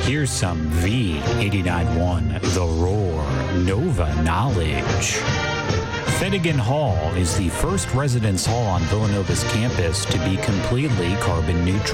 Here's some V89.1 The Roar Nova knowledge. Fettigan Hall is the first residence hall on Villanova's campus to be completely carbon neutral.